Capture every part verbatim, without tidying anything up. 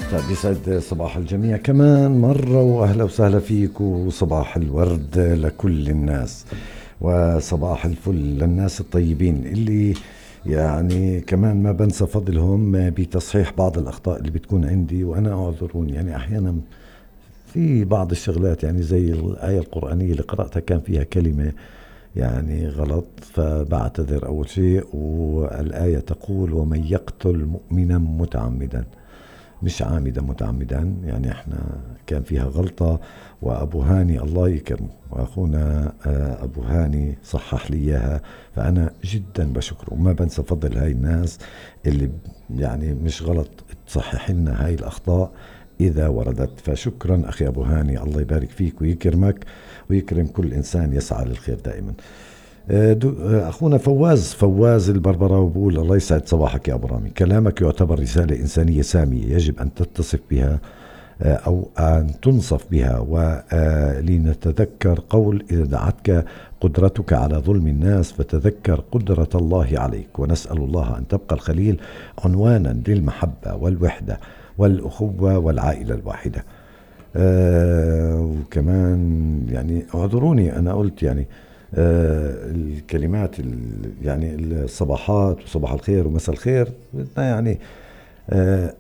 طيب يسعد صباح الجميع كمان مرة، وأهلا وسهلا فيك، وصباح الورد لكل الناس، وصباح الفل للناس الطيبين اللي يعني كمان ما بنسى فضلهم بتصحيح بعض الأخطاء اللي بتكون عندي، وأنا أعذرون يعني أحيانا في بعض الشغلات، يعني زي الآية القرآنية اللي قرأتها كان فيها كلمة يعني غلط، فبعتذر أول شيء. والآية تقول: ومن يقتل مؤمنا متعمدا، مش عامدا متعمدا، يعني احنا كان فيها غلطة، وأبو هاني الله يكرمه وأخونا أبو هاني صحح لي إياها، فأنا جدا بشكره، وما بنسى فضل هاي الناس اللي يعني مش غلط تصحح لنا هاي الأخطاء إذا وردت. فشكرا أخي أبو هاني، الله يبارك فيك ويكرمك ويكرم كل إنسان يسعى للخير دائما. أخونا فواز فواز البربراوي بقول: الله يسعد صباحك يا أبو رامي، كلامك يعتبر رسالة إنسانية سامية يجب أن تتصف بها أو أن تنصف بها، ولنتذكر قول: إذا دعتك قدرتك على ظلم الناس فتذكر قدرة الله عليك، ونسأل الله أن تبقى الخليل عنوانا للمحبة والوحدة والأخوة والعائلة الواحدة. أه وكمان يعني اعذروني أنا قلت يعني آه الكلمات يعني الصباحات وصباح الخير ومساء الخير بدنا يعني آه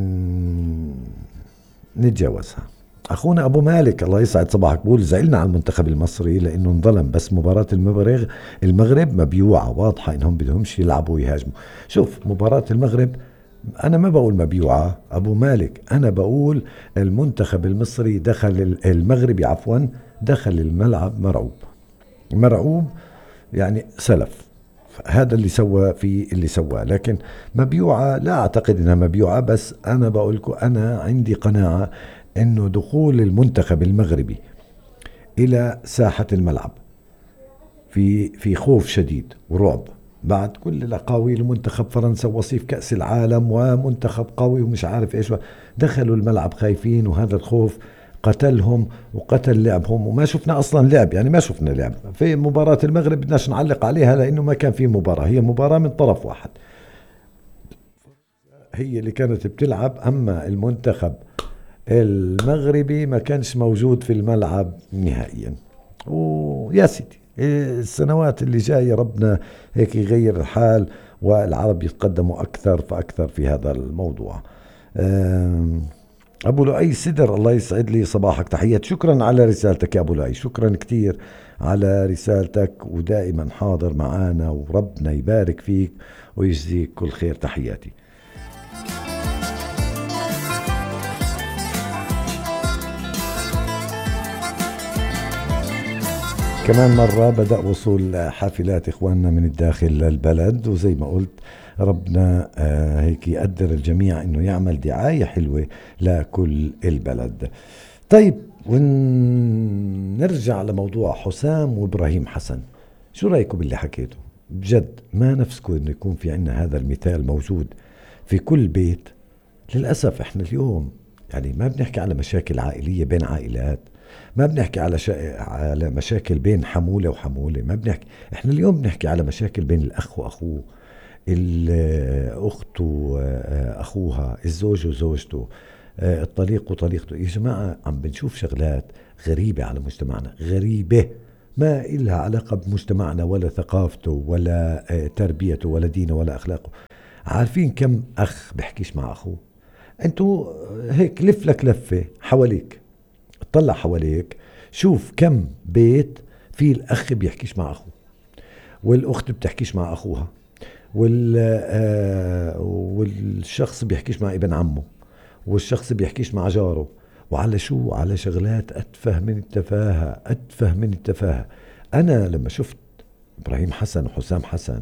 نتجاوزها. أخونا أبو مالك الله يسعد صباحك بقول: زعلنا على المنتخب المصري لأنه انظلم، بس مباراة المغرب المغرب مبيوعة، واضحة إنهم بدهمش يلعبوا ويهاجموا. شوف مباراة المغرب أنا ما بقول مبيوعة أبو مالك، أنا بقول المنتخب المصري دخل المغربي عفوا دخل الملعب مرعوب مرعوب يعني سلف، هذا اللي سوى في اللي سواه. لكن مبيوعة لا أعتقد أنها مبيوعة، بس أنا بقولكم أنا عندي قناعة أنه دخول المنتخب المغربي إلى ساحة الملعب في في خوف شديد ورعب بعد كل الأقاويل، منتخب فرنسا وصيف كأس العالم ومنتخب قوي ومش عارف إيش، دخلوا الملعب خايفين، وهذا الخوف قتلهم وقتل لعبهم، وما شفنا أصلا لعب، يعني ما شفنا لعب في مباراة المغرب. بدناش نعلق عليها لأنه ما كان في مباراة، هي مباراة من طرف واحد هي اللي كانت بتلعب، أما المنتخب المغربي ما كانش موجود في الملعب نهائيا. ويا سيدي السنوات اللي جاية ربنا هيك يغير الحال والعرب يتقدموا أكثر فأكثر في هذا الموضوع. أبو لؤي سدر الله يسعد لي صباحك، تحيات، شكرا على رسالتك يا أبو لؤي، شكرا كتير على رسالتك، ودائما حاضر معانا، وربنا يبارك فيك ويجزيك كل خير، تحياتي. كمان مرة بدأ وصول حافلات إخواننا من الداخل للبلد، وزي ما قلت ربنا آه هيك يقدر الجميع إنه يعمل دعاية حلوة لكل البلد. طيب ونرجع لموضوع حسام وإبراهيم حسن، شو رأيكم باللي حكيته؟ بجد ما نفسكم إنه يكون في عنا هذا المثال موجود في كل بيت؟ للأسف إحنا اليوم يعني ما بنحكي على مشاكل عائلية بين عائلات، ما بنحكي على شا... على مشاكل بين حمولة وحمولة، ما بنحكي، احنا اليوم بنحكي على مشاكل بين الأخ وأخوه، الأخت وأخوها، الزوج وزوجته، الطليق وطليقته. يا جماعة عم بنشوف شغلات غريبة على مجتمعنا، غريبة ما إلها علاقة بمجتمعنا ولا ثقافته ولا تربيته ولا دينه ولا أخلاقه. عارفين كم أخ بحكيش مع أخوه؟ أنتوا هيك لف لك لفة حواليك، طلع حواليك شوف كم بيت فيه الأخ بيحكيش مع أخوه، والأخت بتحكيش مع أخوها، وال آه والشخص بيحكيش مع ابن عمه، والشخص بيحكيش مع جاره، وعلى شو؟ على شغلات أتفه من التفاهة، أتفه من التفاهة. أنا لما شفت إبراهيم حسن وحسام حسن،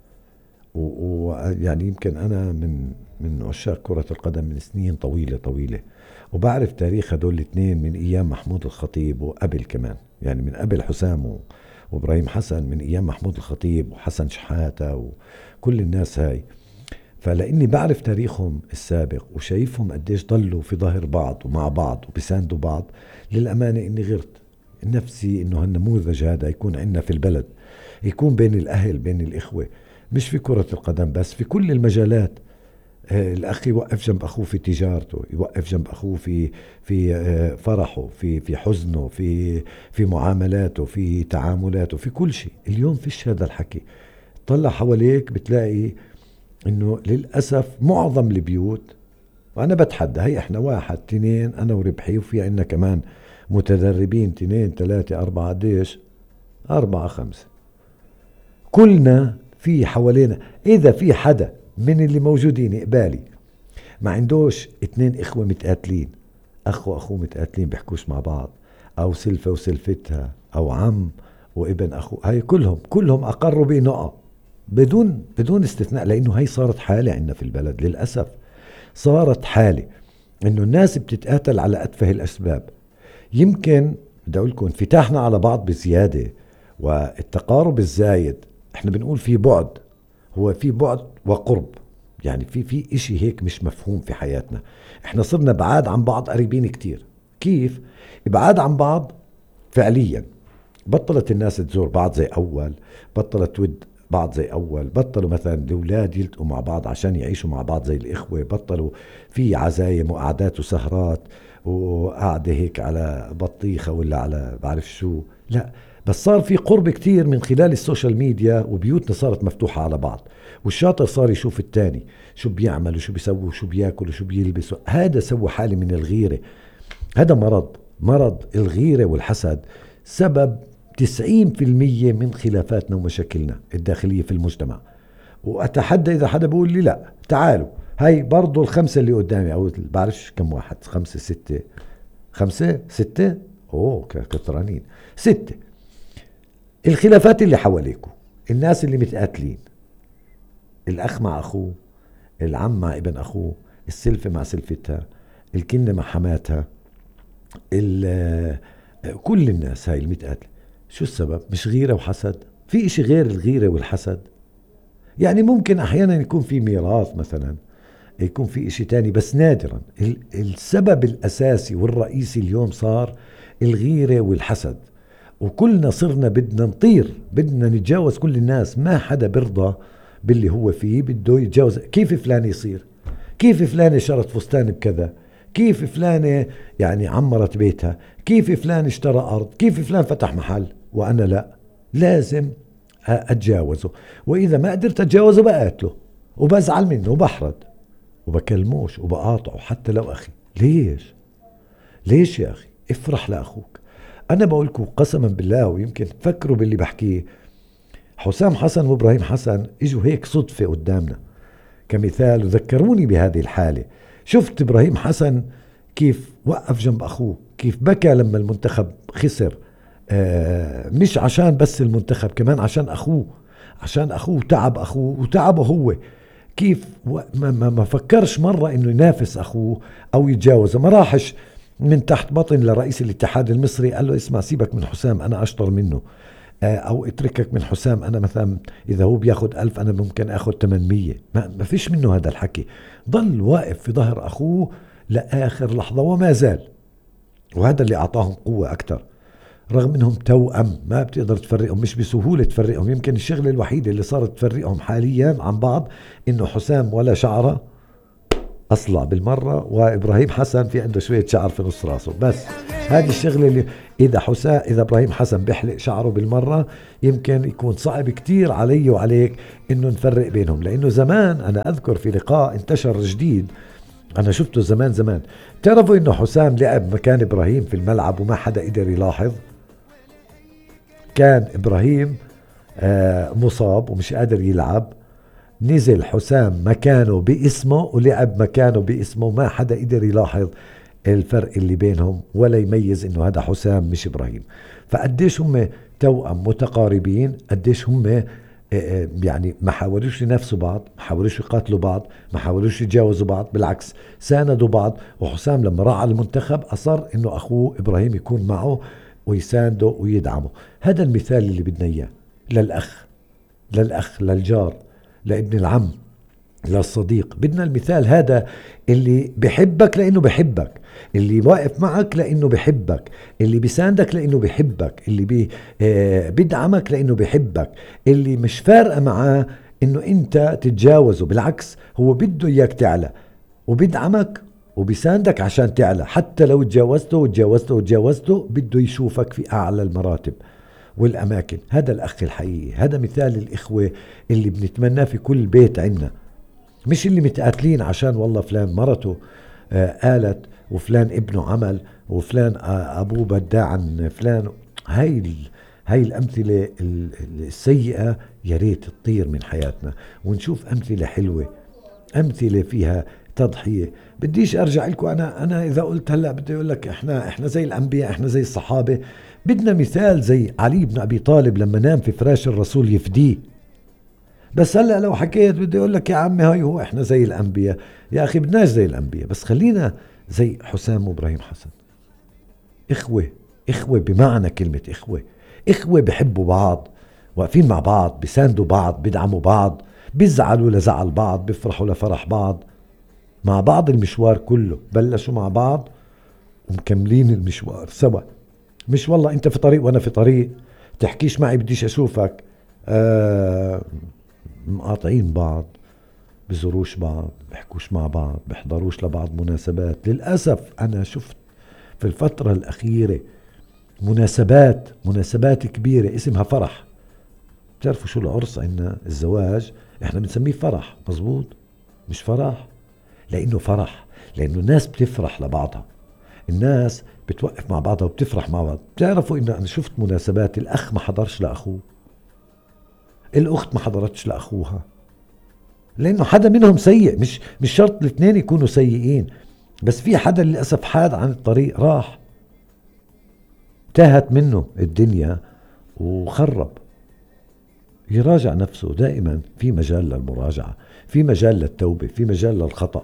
ويعني يمكن أنا من من عشاق كرة القدم من سنين طويلة طويلة، وبعرف تاريخ هدول الاثنين من أيام محمود الخطيب وقبل كمان، يعني من قبل حسام وإبراهيم حسن، من أيام محمود الخطيب وحسن شحاتة وكل الناس هاي. فلأني بعرف تاريخهم السابق وشايفهم قديش ضلوا في ظهر بعض ومع بعض وبيساندوا بعض، للأمانة إني غرت نفسي إنه هالنموذج هذا يكون عندنا في البلد، يكون بين الأهل بين الإخوة، مش في كرة القدم بس، في كل المجالات. آه، الأخ يوقف جنب أخوه في تجارته، يوقف جنب أخوه في في آه، فرحه، في في حزنه، في في معاملاته، في تعاملاته، في كل شيء. اليوم فيش هذا الحكي. طلع حواليك بتلاقي إنه للأسف معظم البيوت، وأنا بتحدى، هي إحنا واحد تنين أنا وربحي، وفي عنا كمان متدربين تنين ثلاثة أربعة، قديش؟ أربعة خمسة، كلنا في حوالينا. إذا في حدا من اللي موجودين قبالي ما عندوش اتنين إخوة متقاتلين، أخ وأخوه متقاتلين بيحكوش مع بعض، أو سلفة وسلفتها، أو عم وابن أخوه، هاي كلهم كلهم أقروا بنقى بدون بدون استثناء. لأنه هاي صارت حالة عندنا في البلد للأسف. صارت حالة إنه الناس بتتقاتل على أتفه الأسباب. يمكن بدي أقول لكم انفتاحنا على بعض بزيادة والتقارب الزايد، احنا بنقول في بعد، هو في بعد وقرب، يعني في في اشي هيك مش مفهوم في حياتنا. احنا صرنا بعاد عن بعض قريبين كتير. كيف؟ بعاد عن بعض فعليا. بطلت الناس تزور بعض زي أول، بطلت تود بعض زي أول، بطلوا مثلا الأولاد يلتقوا مع بعض عشان يعيشوا مع بعض زي الإخوة، بطلوا في عزايم وقعدات وسهرات وقعدة هيك على بطيخة ولا على بعرف شو، لا. بس صار في قرب كتير من خلال السوشيال ميديا، وبيوتنا صارت مفتوحة على بعض، والشاطر صار يشوف التاني شو بيعمل وشو بيسوي وشو بياكل وشو بيلبس. هذا سوى حالة من الغيرة. هذا مرض، مرض الغيرة والحسد، سبب تسعين في المية من خلافاتنا ومشاكلنا الداخلية في المجتمع. وأتحدى إذا حدا بيقول لي لا، تعالوا هاي برضو الخمسة اللي قدامي، أو بعرفش كم واحد، خمسة ستة، خمسة ستة، أوه كترانين، ستة. الخلافات اللي حواليكم، الناس اللي متقاتلين، الأخ مع أخوه، العم مع ابن أخوه، السلفة مع سلفتها، الكنة مع حماتها، كل الناس هاي المتقاتلة. شو السبب؟ مش غيرة وحسد؟ في إشي غير الغيرة والحسد؟ يعني ممكن أحيانا يكون في ميراث مثلا، يكون في إشي تاني، بس نادرا. السبب الأساسي والرئيسي اليوم صار الغيرة والحسد. وكلنا صرنا بدنا نطير، بدنا نتجاوز كل الناس، ما حدا برضى باللي هو فيه، بده يتجاوز. كيف فلان يصير؟ كيف فلان شرت فستان بكذا؟ كيف فلانة يعني عمرت بيتها؟ كيف فلان اشترى أرض؟ كيف فلان فتح محل وأنا لا؟ لازم أتجاوزه، وإذا ما قدرت أتجاوزه بقاتله وبزعل منه وبحرد وبكلموش وبقاطعه حتى لو أخي. ليش؟ ليش يا أخي؟ افرح لأخوك. أنا بقولكم قسما بالله، ويمكن تفكروا باللي بحكيه، حسام حسن وإبراهيم حسن إجوا هيك صدفة قدامنا كمثال، وذكروني بهذه الحالة. شفت إبراهيم حسن كيف وقف جنب أخوه، كيف بكى لما المنتخب خسر، آه مش عشان بس المنتخب، كمان عشان أخوه، عشان أخوه تعب، أخوه وتعبه هو. كيف ما, ما, ما فكرش مرة إنه ينافس أخوه أو يتجاوزه. ما راحش من تحت بطن لرئيس الاتحاد المصري قال له اسمع سيبك من حسام أنا أشطر منه، او اتركك من حسام انا مثلا اذا هو بياخد الف انا ممكن اخد ثمانمية. ما, ما فيش منه هذا الحكي. ضل واقف في ظهر اخوه لاخر لحظة وما زال، وهذا اللي اعطاهم قوة اكتر. رغم انهم توأم ما بتقدر تفرقهم، مش بسهولة تفرقهم. يمكن الشغلة الوحيدة اللي صارت تفرقهم حاليا عن بعض انه حسام ولا شعره أصلع بالمرة، وإبراهيم حسن في عنده شوية شعر في نص راسه. بس هذه الشغلة اللي إذا حسام إذا إبراهيم حسن بيحلق شعره بالمرة يمكن يكون صعب كتير علي وعليك إنه نفرق بينهم. لأنه زمان أنا أذكر في لقاء انتشر جديد أنا شفته زمان زمان، تعرفوا إنه حسام لعب مكان إبراهيم في الملعب وما حدا قدر يلاحظ. كان إبراهيم آه مصاب ومش قادر يلعب، نزل حسام مكانه باسمه ولعب مكانه باسمه، ما حدا قدر يلاحظ الفرق اللي بينهم ولا يميز انه هذا حسام مش ابراهيم. فقديش هم توأم متقاربين، قديش هم يعني ما حاولوش ينافسوا بعض، ما حاولوش يقاتلوا بعض، ما حاولوش يتجاوزوا بعض، بالعكس ساندوا بعض. وحسام لما راح على المنتخب أصر انه اخوه ابراهيم يكون معه ويسانده ويدعمه. هذا المثال اللي بدنا اياه للأخ، للأخ للجار، لابن العم، للصديق. بدنا المثال هذا اللي بحبك لأنه بحبك، اللي واقف معك لأنه بحبك، اللي بيساندك لأنه بحبك، اللي بي آه بدعمك لأنه بحبك، اللي مش فارقة معاه انه انت تتجاوزه، بالعكس هو بده اياك تعلى وبدعمك وبيساندك عشان تعلى. حتى لو تجاوزته وتجاوزته وتجاوزته بده يشوفك في اعلى المراتب والاماكن. هذا الاخ الحقيقي، هذا مثال الاخوة اللي بنتمناه في كل بيت عنا، مش اللي متقاتلين عشان والله فلان مرته آه قالت وفلان ابنه عمل وفلان آه ابوه بداه عن فلان. هاي هاي الامثله السيئه يا ريت تطير من حياتنا ونشوف امثله حلوه، امثله فيها تضحيه. بديش ارجع لكم، انا انا اذا قلت هلا بدي اقول لك احنا احنا زي الانبياء، احنا زي الصحابه. بدنا مثال زي علي بن ابي طالب لما نام في فراش الرسول يفديه. بس هلا لو حكيت بدي اقول لك يا عمي هاي هو احنا زي الانبياء. يا اخي بدناش زي الانبياء، بس خلينا زي حسام وابراهيم حسن، اخوه اخوه بمعنى كلمه اخوه. اخوه بحبوا بعض، واقفين مع بعض، بيساندوا بعض، بيدعموا بعض، بيزعلوا لزعل بعض، بيفرحوا لفرح بعض، مع بعض المشوار كله. بلشوا مع بعض ومكملين المشوار سوا. مش والله انت في طريق وانا في طريق، تحكيش معي بديش اشوفك. آه مقاطعين بعض، بزوروش بعض، بيحكوش مع بعض، بيحضروش لبعض مناسبات. للأسف أنا شفت في الفترة الأخيرة مناسبات مناسبات كبيرة اسمها فرح. بتعرفوا شو العرس عندنا؟ الزواج احنا بنسميه فرح، مزبوط؟ مش فرح لأنه فرح، لأنه الناس بتفرح لبعضها، الناس بتوقف مع بعضها وبتفرح مع بعض. بتعرفوا إنه أنا شفت مناسبات الأخ ما حضرش لأخوه، الأخت ما حضرتش لأخوها، لأنه حدا منهم سيء. مش مش شرط الاثنين يكونوا سيئين، بس في حدا للأسف حاد عن الطريق، راح تاهت منه الدنيا وخرب. يراجع نفسه دائما، في مجال للمراجعة، في مجال للتوبة، في مجال للخطأ،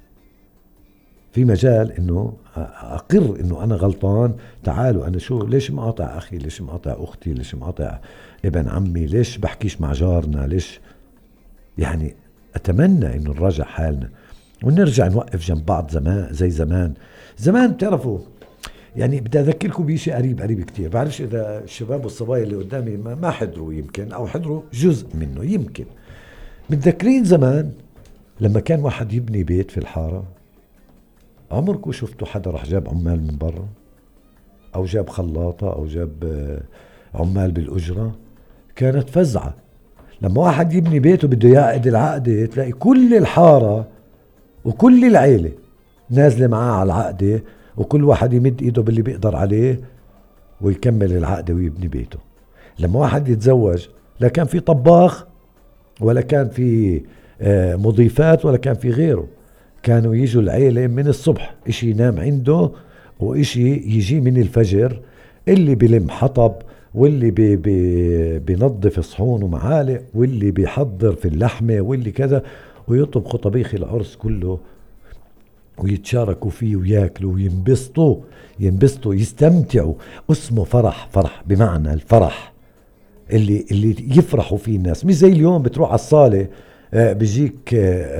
في مجال انه اقر انه انا غلطان. تعالوا انا شو ليش مقاطع اخي، ليش مقاطع اختي، ليش مقاطع ابن عمي، ليش بحكيش مع جارنا، ليش. يعني اتمنى انه نراجع حالنا ونرجع نوقف جنب بعض زمان زي زمان. زمان بتعرفوا يعني بدي اذكركم بشيء قريب قريب كتير. بعرفش اذا الشباب والصبايا اللي قدامي ما, ما حضروا، يمكن او حضروا جزء منه يمكن. متذكرين زمان لما كان واحد يبني بيت في الحارة، عمركم شفتوا حدا رح جاب عمال من برا او جاب خلاطة او جاب عمال بالأجرة؟ كانت فزعة. لما واحد يبني بيته بده يعقد العقدة، تلاقي كل الحارة وكل العيلة نازلة معاه على العقدة، وكل واحد يمد ايده باللي بيقدر عليه ويكمل العقدة ويبني بيته. لما واحد يتزوج لا كان في طباخ ولا كان في مضيفات ولا كان في غيره، كانوا يجوا العيلة من الصبح، اشي ينام عنده واشي يجي من الفجر، اللي بلم حطب واللي بي بي بينظف صحون ومعالق واللي بيحضر في اللحمة واللي كذا، ويطبخوا طبيخ العرس كله ويتشاركوا فيه وياكلوا وينبسطوا ينبسطوا يستمتعوا. اسمه فرح، فرح بمعنى الفرح اللي اللي يفرحوا فيه الناس. مش زي اليوم بتروح على الصالة بيجيك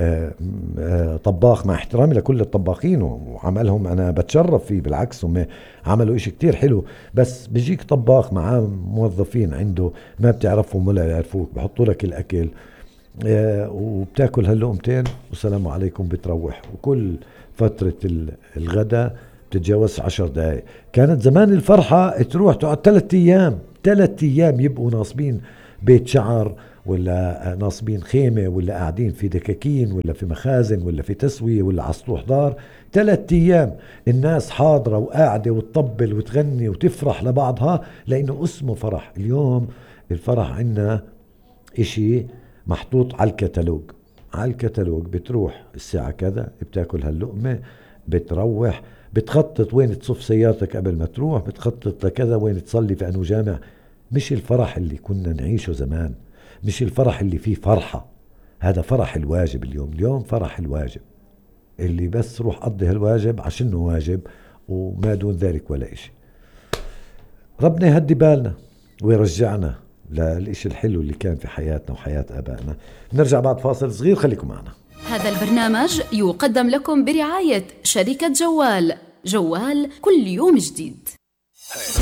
طباخ، مع احترامي لكل الطباخين وعملهم انا بتشرف فيه، بالعكس هم عملوا اشي كتير حلو، بس بيجيك طباخ معاه موظفين عنده ما بتعرفهم ولا يعرفوك، بحطوا لك الاكل وبتاكل هاللقمتين والسلام عليكم بتروح. وكل فترة الغداء بتتجاوز عشر دقائق. كانت زمان الفرحة تروح تقعد ثلاث ايام ثلاث ايام يبقوا ناصبين بيت شعر ولا ناصبين خيمة ولا قاعدين في دكاكين ولا في مخازن ولا في تسوية ولا على سطوح دار. ثلاث ايام الناس حاضرة وقاعدة وتطبل وتغني وتفرح لبعضها، لانه اسمه فرح. اليوم الفرح عنا اشي محطوط على الكتالوج، على الكتالوج بتروح الساعة كذا بتاكل هاللقمة، بتروح بتخطط وين تصف سيارتك قبل ما تروح، بتخطط لكذا وين تصلي في أنو جامع. مش الفرح اللي كنا نعيشه زمان، مش الفرح اللي فيه فرحة. هذا فرح الواجب اليوم. اليوم فرح الواجب اللي بس روح قضي هالواجب عشانه واجب وما دون ذلك ولا إشي. ربنا يهدي بالنا ويرجعنا للإشي الحلو اللي كان في حياتنا وحياة آبائنا. نرجع بعد فاصل صغير، خليكم معنا. هذا البرنامج يقدم لكم برعاية شركة جوال. جوال كل يوم جديد.